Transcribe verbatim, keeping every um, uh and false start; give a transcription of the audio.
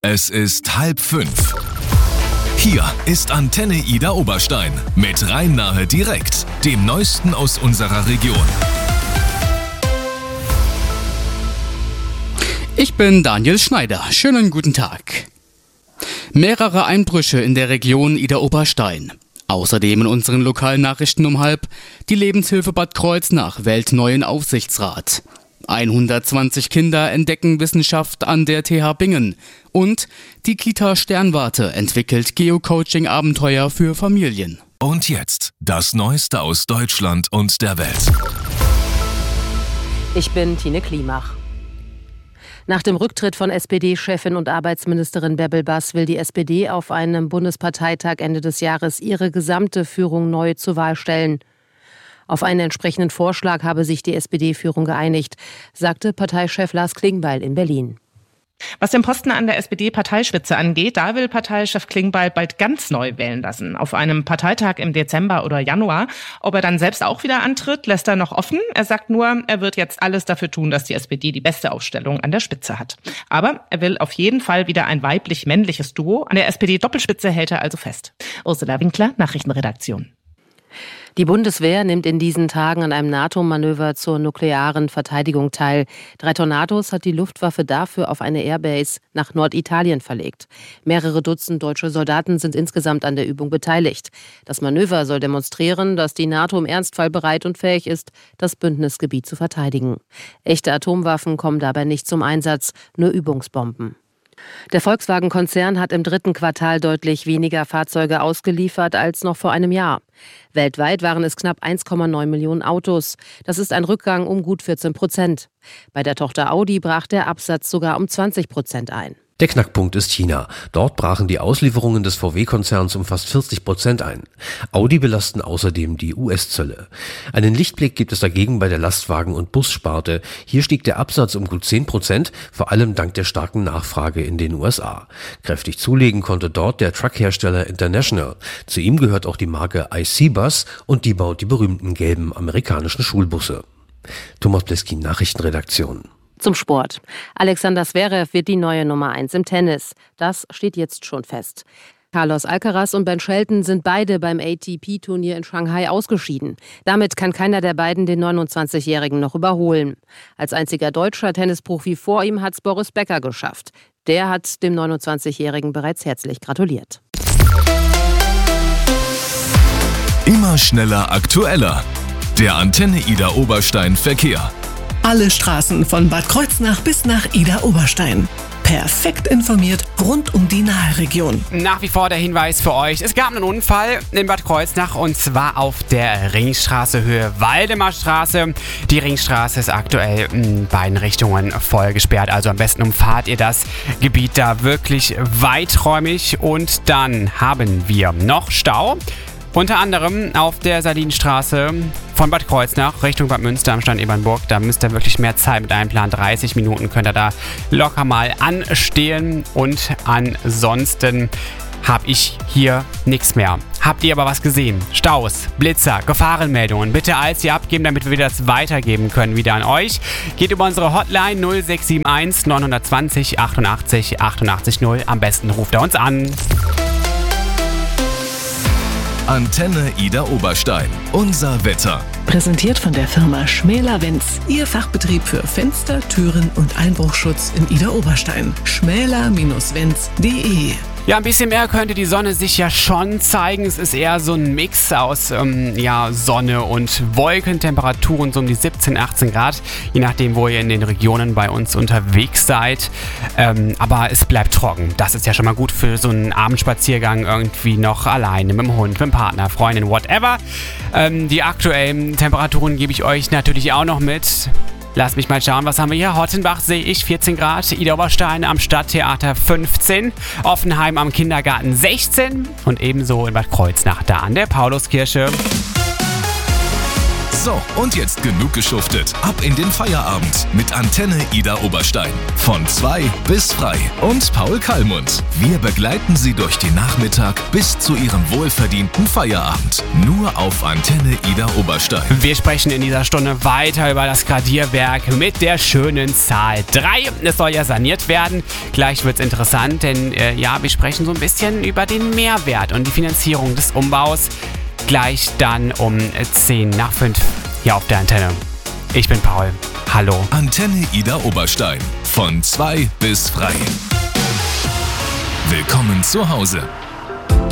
Es ist halb fünf. Hier ist Antenne Ida Oberstein mit Rhein-Nahe direkt, dem Neuesten aus unserer Region. Ich bin Daniel Schneider. Schönen guten Tag. Mehrere Einbrüche in der Region Ida Oberstein. Außerdem in unseren lokalen Nachrichten um halb die Lebenshilfe Bad Kreuznach wählt neuen Aufsichtsrat. hundertzwanzig Kinder entdecken Wissenschaft an der T H Bingen. Und die Kita Sternwarte entwickelt Geocaching-Abenteuer für Familien. Und jetzt das Neueste aus Deutschland und der Welt. Ich bin Tine Klimach. Nach dem Rücktritt von S P D-Chefin und Arbeitsministerin Bärbel Bass will die S P D auf einem Bundesparteitag Ende des Jahres ihre gesamte Führung neu zur Wahl stellen. Auf einen entsprechenden Vorschlag habe sich die S P D-Führung geeinigt, sagte Parteichef Lars Klingbeil in Berlin. Was den Posten an der S P D-Parteispitze angeht, da will Parteichef Klingbeil bald ganz neu wählen lassen. Auf einem Parteitag im Dezember oder Januar. Ob er dann selbst auch wieder antritt, lässt er noch offen. Er sagt nur, er wird jetzt alles dafür tun, dass die S P D die beste Aufstellung an der Spitze hat. Aber er will auf jeden Fall wieder ein weiblich-männliches Duo. An der S P D-Doppelspitze hält er also fest. Ursula Winkler, Nachrichtenredaktion. Die Bundeswehr nimmt in diesen Tagen an einem NATO-Manöver zur nuklearen Verteidigung teil. Drei Tornados hat die Luftwaffe dafür auf eine Airbase nach Norditalien verlegt. Mehrere Dutzend deutsche Soldaten sind insgesamt an der Übung beteiligt. Das Manöver soll demonstrieren, dass die NATO im Ernstfall bereit und fähig ist, das Bündnisgebiet zu verteidigen. Echte Atomwaffen kommen dabei nicht zum Einsatz, nur Übungsbomben. Der Volkswagen-Konzern hat im dritten Quartal deutlich weniger Fahrzeuge ausgeliefert als noch vor einem Jahr. Weltweit waren es knapp eins Komma neun Millionen Autos. Das ist ein Rückgang um gut vierzehn Prozent. Bei der Tochter Audi brach der Absatz sogar um zwanzig Prozent ein. Der Knackpunkt ist China. Dort brachen die Auslieferungen des V W-Konzerns um fast vierzig Prozent ein. Audi belasten außerdem die U S-Zölle. Einen Lichtblick gibt es dagegen bei der Lastwagen- und Bussparte. Hier stieg der Absatz um gut zehn Prozent, vor allem dank der starken Nachfrage in den U S A. Kräftig zulegen konnte dort der Truckhersteller International. Zu ihm gehört auch die Marke I C Bus und die baut die berühmten gelben amerikanischen Schulbusse. Thomas Pleskin, Nachrichtenredaktion. Zum Sport. Alexander Zverev wird die neue Nummer eins im Tennis. Das steht jetzt schon fest. Carlos Alcaraz und Ben Shelton sind beide beim A T P-Turnier in Shanghai ausgeschieden. Damit kann keiner der beiden den neunundzwanzigjährigen noch überholen. Als einziger deutscher Tennisprofi vor ihm hat es Boris Becker geschafft. Der hat dem neunundzwanzigjährigen bereits herzlich gratuliert. Immer schneller, aktueller. Der Antenne Ida Oberstein Verkehr. Alle Straßen von Bad Kreuznach bis nach Ida Oberstein. Perfekt informiert rund um die Nahregion. Nach wie vor der Hinweis für euch. Es gab einen Unfall in Bad Kreuznach und zwar auf der Ringstraße Höhe Waldemarstraße. Die Ringstraße ist aktuell in beiden Richtungen voll gesperrt. Also am besten umfahrt ihr das Gebiet da wirklich weiträumig. Und dann haben wir noch Stau. Unter anderem auf der Salinstraße von Bad Kreuznach Richtung Bad Münster am Stand Ebernburg. Da müsst ihr wirklich mehr Zeit mit einplanen. dreißig Minuten könnt ihr da locker mal anstehen. Und ansonsten habe ich hier nichts mehr. Habt ihr aber was gesehen? Staus, Blitzer, Gefahrenmeldungen. Bitte alles hier abgeben, damit wir das weitergeben können wieder an euch. Geht über unsere Hotline null sechs sieben eins neun zwei null achtundachtzig achtundachtzig null. Am besten ruft er uns an. Antenne Ida Oberstein. Unser Wetter. Präsentiert von der Firma Schmäler Wenz. Ihr Fachbetrieb für Fenster, Türen und Einbruchschutz in Ida Oberstein. schmäler Bindestrich wenz punkt de. Ja, ein bisschen mehr könnte die Sonne sich ja schon zeigen. Es ist eher so ein Mix aus ähm, ja, Sonne und Wolkentemperaturen, so um die siebzehn, achtzehn Grad, je nachdem, wo ihr in den Regionen bei uns unterwegs seid. Ähm, aber es bleibt trocken. Das ist ja schon mal gut für so einen Abendspaziergang, irgendwie noch alleine, mit dem Hund, mit dem Partner, Freundin, whatever. Ähm, die aktuellen Temperaturen gebe ich euch natürlich auch noch mit. Lasst mich mal schauen, was haben wir hier? Hottenbach sehe ich vierzehn Grad, Ida Oberstein am Stadttheater fünfzehn, Offenheim am Kindergarten sechzehn und ebenso in Bad Kreuznach da an der Pauluskirche. So, und jetzt genug geschuftet. Ab in den Feierabend mit Antenne Ida Oberstein. Von zwei bis frei. Und Paul Kallmund. Wir begleiten Sie durch den Nachmittag bis zu Ihrem wohlverdienten Feierabend. Nur auf Antenne Ida Oberstein. Wir sprechen in dieser Stunde weiter über das Gradierwerk mit der schönen Zahl drei. Es soll ja saniert werden. Gleich wird's interessant, denn äh, ja, wir sprechen so ein bisschen über den Mehrwert und die Finanzierung des Umbaus. Gleich dann um zehn nach fünf hier auf der Antenne. Ich bin Paul. Hallo. Antenne Ida Oberstein. Von zwei bis frei. Willkommen zu Hause.